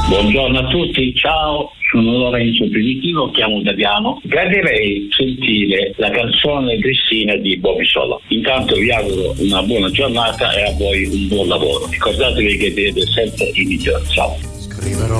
Buongiorno a tutti, ciao, sono Lorenzo Primitivo, chiamo da Piano. Gradirei sentire la canzone Cristina di Bobby Solo. Intanto vi auguro una buona giornata e a voi un buon lavoro. Ricordatevi che siete sempre i migliori. Ciao.